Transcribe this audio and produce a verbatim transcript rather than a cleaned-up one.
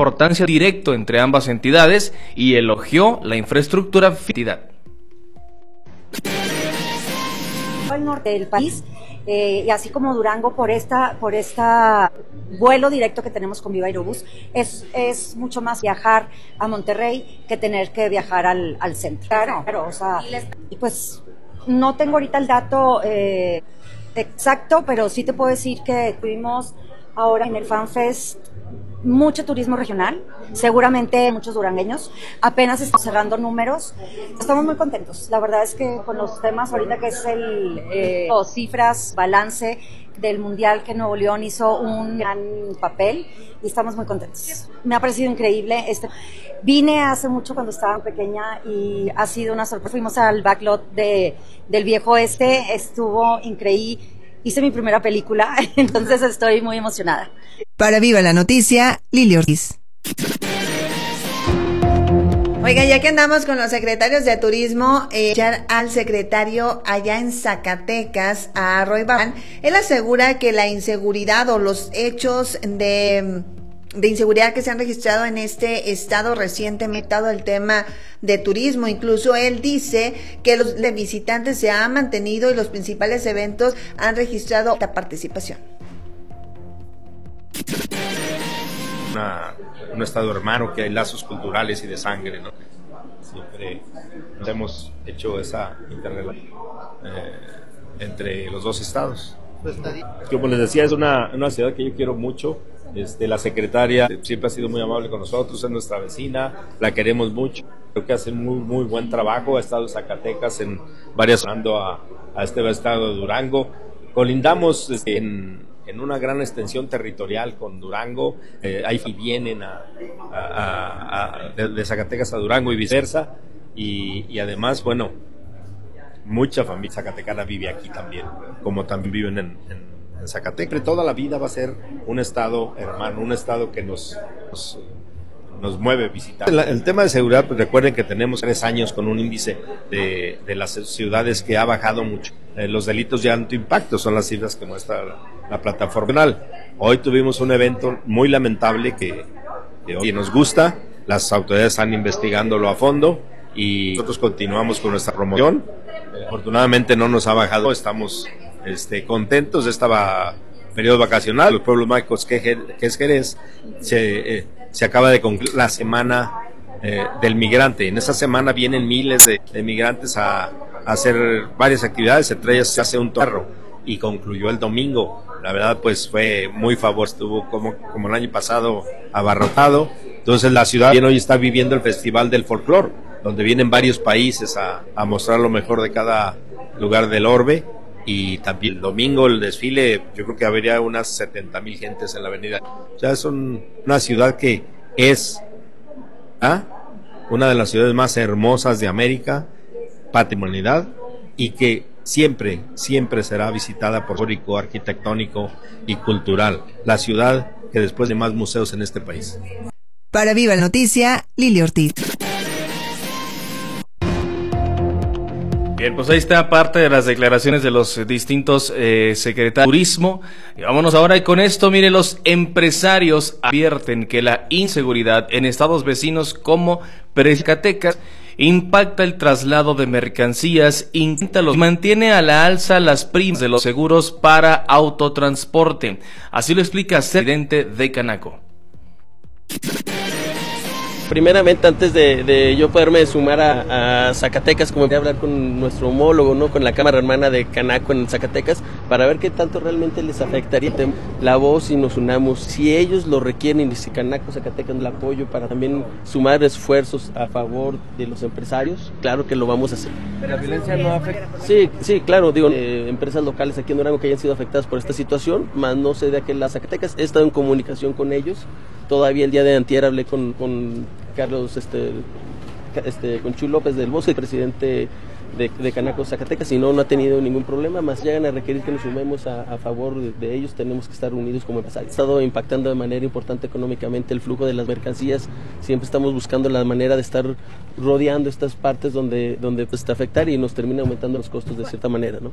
importancia directa entre ambas entidades y elogió la infraestructura entidad. El norte del país, eh, y así como Durango, por esta por esta vuelo directo que tenemos con Viva Aerobús, es, es mucho más viajar a Monterrey que tener que viajar al, al centro. Claro, claro, o sea, y pues no tengo ahorita el dato eh, exacto, pero sí te puedo decir que tuvimos ahora en el FanFest mucho turismo regional, seguramente muchos durangueños, apenas estamos cerrando números, estamos muy contentos, la verdad es que con los temas ahorita que es el eh, cifras, balance del mundial, que Nuevo León hizo un gran papel y estamos muy contentos. Me ha parecido increíble, este, vine hace mucho cuando estaba pequeña y ha sido una sorpresa, fuimos al backlot de, del viejo este, estuvo increíble. Hice mi primera película, entonces estoy muy emocionada. Para Viva la Noticia, Lili Ortiz. Oiga, ya que andamos con los secretarios de turismo, eh, ya al secretario allá en Zacatecas, a Roy Barran, él asegura que la inseguridad o los hechos de... de inseguridad que se han registrado en este estado recientemente, dado el tema de turismo. Incluso él dice que los de visitantes se han mantenido y los principales eventos han registrado esta participación. Una, un estado hermano, que hay lazos culturales y de sangre, ¿no? Siempre nos hemos hecho esa interrelación eh, entre los dos estados. Como les decía, es una, una ciudad que yo quiero mucho. Este, la secretaria siempre ha sido muy amable con nosotros, es nuestra vecina, la queremos mucho, creo que hace muy muy buen trabajo, ha estado en Zacatecas en varias, a, a este estado de Durango, colindamos este, en, en una gran extensión territorial con Durango, eh, ahí vienen a, a, a, a, de, de Zacatecas a Durango y viceversa, y, y además, bueno, mucha familia zacatecana vive aquí también, como también viven en, en en Zacatecas. Toda la vida va a ser un estado hermano, un estado que nos, nos, nos mueve visitar. El, el tema de seguridad, pues recuerden que tenemos tres años con un índice de, de las ciudades que ha bajado mucho. Eh, los delitos de alto impacto son las cifras que muestra la, la plataforma. Hoy tuvimos un evento muy lamentable que, que hoy nos gusta, las autoridades están investigándolo a fondo y nosotros continuamos con nuestra promoción. Eh, afortunadamente no nos ha bajado, estamos Este, contentos de este periodo vacacional. Los pueblos mágicos que, que es Jerez se, eh, se acaba de concluir la semana eh, del migrante. En esa semana vienen miles de, de migrantes a, a hacer varias actividades, entre ellas se hace un torro y concluyó el domingo. La verdad pues fue muy favor, estuvo como, como el año pasado abarrotado. Entonces la ciudad bien hoy está viviendo el Festival del Folclor, donde vienen varios países a, a mostrar lo mejor de cada lugar del orbe. Y también el domingo el desfile, yo creo que habría unas setenta mil gentes en la avenida. O sea, es un, una ciudad que es ¿ah? una de las ciudades más hermosas de América, patrimonialidad, y que siempre, siempre será visitada por histórico, arquitectónico y cultural. La ciudad que después de más museos en este país. Para Viva la Noticia, Lili Ortiz. Bien, pues ahí está parte de las declaraciones de los distintos eh, secretarios de turismo. Y vámonos ahora y con esto, mire, los empresarios advierten que la inseguridad en estados vecinos como Zacatecas impacta el traslado de mercancías, intenta los mantiene a la alza las primas de los seguros para autotransporte. Así lo explica el presidente de Canaco. Primeramente, antes de, de yo poderme sumar a, a Zacatecas, como voy a hablar con nuestro homólogo, ¿no? Con la Cámara Hermana de Canaco en Zacatecas, para ver qué tanto realmente les afectaría la voz si nos unamos. Si ellos lo requieren y si Canaco, Zacatecas el apoyo para también sumar esfuerzos a favor de los empresarios, claro que lo vamos a hacer. ¿La violencia no afecta? Sí, sí, claro, digo, eh, empresas locales aquí en Durango que hayan sido afectadas por esta situación, más no sé de aquel las Zacatecas, he estado en comunicación con ellos. Todavía el día de antier hablé con, con Carlos, este, este, con Chuy López del Bosque, el presidente de, de Canaco, Zacatecas, y no, no ha tenido ningún problema, más llegan a requerir que nos sumemos a, a favor de, de ellos, tenemos que estar unidos como empresarios. Ha estado impactando de manera importante económicamente el flujo de las mercancías, siempre estamos buscando la manera de estar rodeando estas partes donde, donde pues, afectar y nos termina aumentando los costos de cierta manera, ¿no?